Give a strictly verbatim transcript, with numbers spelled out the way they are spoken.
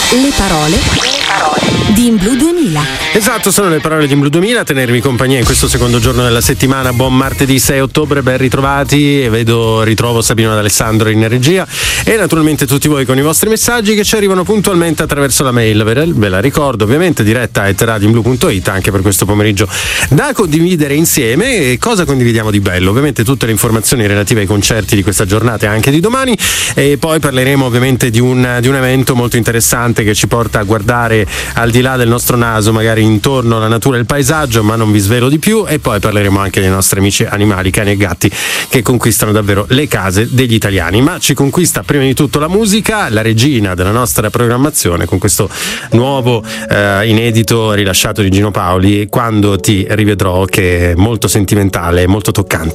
Le parole, le parole di In Blu duemila. Esatto, sono le parole di In Blu duemila, a tenervi compagnia in questo secondo giorno della settimana. Buon martedì sei ottobre, ben ritrovati. E vedo, ritrovo Sabino ed Alessandro in regia e naturalmente tutti voi con i vostri messaggi che ci arrivano puntualmente attraverso la mail. Ve la ricordo, ovviamente, diretta at radio in blu punto it, anche per questo pomeriggio da condividere insieme. E cosa condividiamo di bello? Ovviamente tutte le informazioni relative ai concerti di questa giornata e anche di domani, e poi parleremo ovviamente di un, di un evento molto interessante che ci porta a guardare al di là del nostro naso, magari intorno alla natura e il paesaggio, ma non vi svelo di più. E poi parleremo anche dei nostri amici animali, cani e gatti, che conquistano davvero le case degli italiani. Ma ci conquista prima di tutto la musica, la regina della nostra programmazione, con questo nuovo eh, inedito rilasciato di Gino Paoli, Quando ti rivedrò, che è molto sentimentale, molto toccante.